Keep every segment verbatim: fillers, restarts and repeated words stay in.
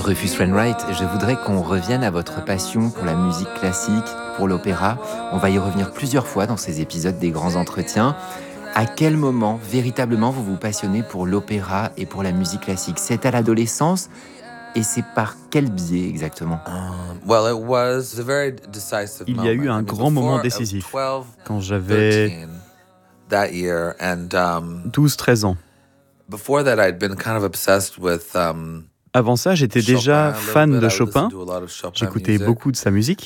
Rufus Wainwright, je voudrais qu'on revienne à votre passion pour la musique classique, pour l'opéra. On va y revenir plusieurs fois dans ces épisodes des grands entretiens. À quel moment, véritablement, vous vous passionnez pour l'opéra et pour la musique classique ? C'est à l'adolescence et c'est par quel biais exactement ? Il y a eu un grand moment décisif quand j'avais douze treize ans. Avant ça, j'étais déjà fan de Chopin. J'écoutais beaucoup de sa musique.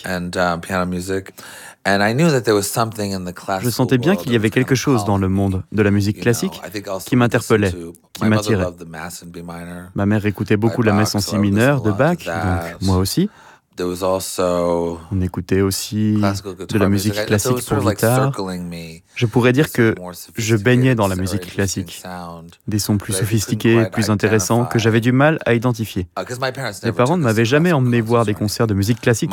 Je sentais bien qu'il y avait quelque chose dans le monde de la musique classique qui m'interpellait, qui m'attirait. Ma mère écoutait beaucoup la messe en si mineur de Bach, donc moi aussi. On écoutait aussi de la musique classique pour guitare. Je pourrais dire que je baignais dans la musique classique. Des sons plus sophistiqués, plus intéressants, que j'avais du mal à identifier. Mes parents ne m'avaient jamais emmené voir des concerts de musique classique.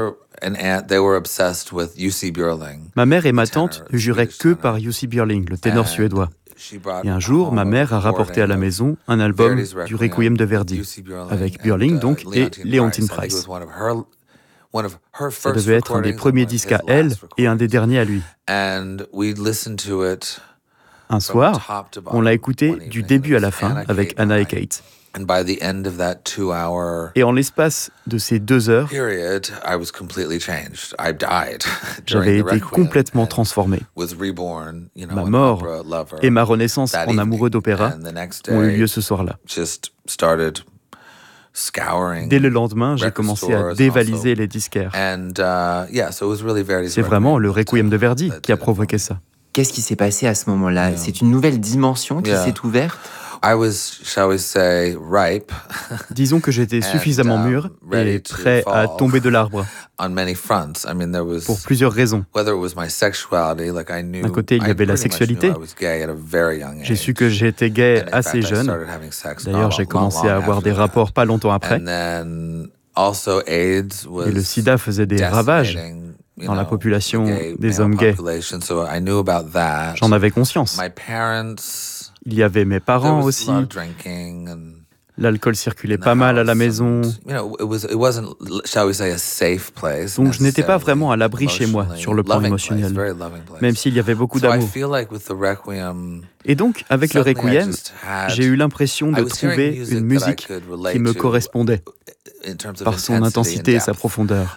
Ma mère et ma tante ne juraient que par Jussi Björling, le ténor suédois. Et un jour, ma mère a rapporté à la maison un album du Requiem de Verdi, avec Björling donc et Leontyne Price. Ça devait être un des premiers disques à elle et un des derniers à lui. Un soir, on l'a écouté du début à la fin avec Anna et Kate. Et en l'espace de ces deux heures, j'avais été complètement transformé. Ma mort et ma renaissance en amoureux d'opéra ont eu lieu ce soir-là. Dès le lendemain, j'ai commencé à dévaliser les disquaires. C'est vraiment le Requiem de Verdi qui a provoqué ça. Qu'est-ce qui s'est passé à ce moment-là ? C'est une nouvelle dimension qui s'est ouverte ? Disons que j'étais suffisamment mûr et prêt à tomber de l'arbre. Pour plusieurs raisons. D'un côté, il y avait la sexualité. J'ai su que j'étais gay assez jeune. D'ailleurs, j'ai commencé à avoir des rapports pas longtemps après. Et le sida faisait des ravages dans la population des hommes gays. J'en avais conscience. Il y avait mes parents aussi. L'alcool circulait pas mal à la maison. Donc je n'étais pas vraiment à l'abri chez moi sur le plan émotionnel, même s'il y avait beaucoup d'amour. Et donc, avec le Requiem, j'ai eu l'impression de trouver une musique qui me correspondait par son intensité et sa profondeur.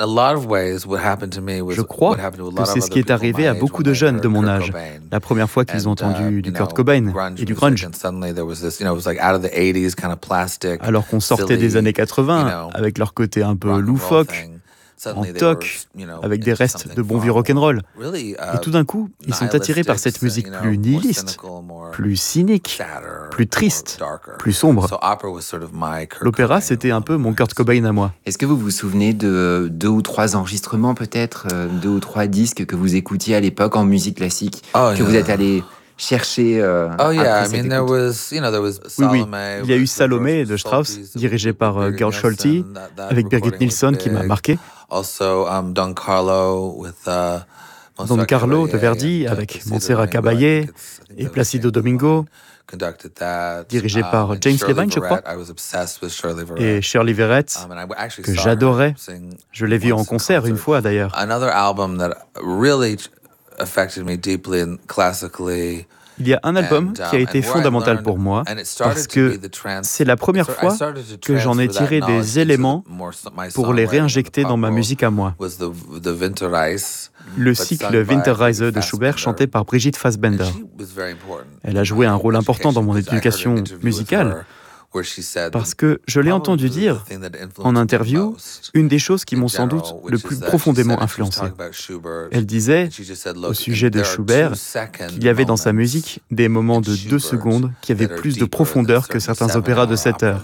Je crois que c'est ce qui est arrivé à beaucoup de jeunes de mon âge, la première fois qu'ils ont entendu du Kurt Cobain et du grunge. Alors qu'on sortait des années quatre-vingts, avec leur côté un peu loufoque, en toc, avec des restes de bon vieux rock'n'roll. Et tout d'un coup, ils sont attirés par cette musique plus nihiliste, plus cynique, plus triste, plus sombre. L'opéra, c'était un peu mon Kurt Cobain à moi. Est-ce que vous vous souvenez de deux ou trois enregistrements, peut-être, deux ou trois disques que vous écoutiez à l'époque en musique classique, oh, que yeah. vous êtes allé chercher euh, oh, yeah. après I mean, there was, you know, there was oui, oui. Il y a eu Salomé de Strauss, dirigé par uh, Gerd Scholti, avec Birgit Nilsson qui m'a marqué. Also, um, Don Carlo with, uh, Don Carlo de Verdi avec Montserrat Caballé et Placido Domingo, dirigé par James Levine, je crois, et Shirley Verrett, que j'adorais. Je l'ai vu en concert une fois d'ailleurs. Il y a un album qui a été fondamental pour moi parce que c'est la première fois que j'en ai tiré des éléments pour les réinjecter dans ma musique à moi. Le cycle Winterreise de Schubert chanté par Brigitte Fassbender. Elle a joué un rôle important dans mon éducation musicale. Parce que je l'ai entendu dire en interview, une des choses qui m'ont sans doute le plus profondément influencé. Elle disait, au sujet de Schubert, qu'il y avait dans sa musique des moments de deux secondes qui avaient plus de profondeur que certains opéras de sept heures.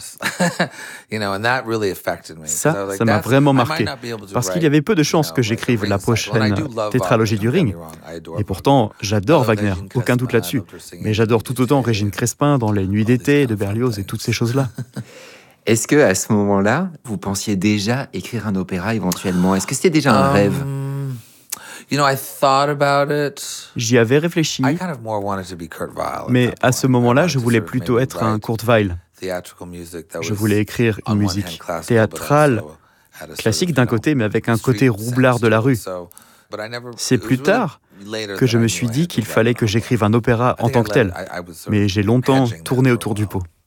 Ça, ça m'a vraiment marqué, parce qu'il y avait peu de chances que j'écrive la prochaine tétralogie du Ring. Et pourtant, j'adore Wagner, aucun doute là-dessus. Mais j'adore tout autant Régine Crespin dans Les Nuits d'été de Berlioz et toutes ces choses là. Est-ce que à ce moment-là, vous pensiez déjà écrire un opéra éventuellement ? Est-ce que c'était déjà un um, rêve ? You know, I thought about it. J'y avais réfléchi, I kind of more wanted to be Kurt Weill. Mais à ce moment-là, je voulais plutôt être un Kurt Weill. Je voulais écrire une musique théâtrale, classique d'un côté, mais avec un côté roublard de la rue. C'est plus tard que je me suis dit qu'il fallait que j'écrive un opéra en tant que tel, mais j'ai longtemps tourné autour du pot.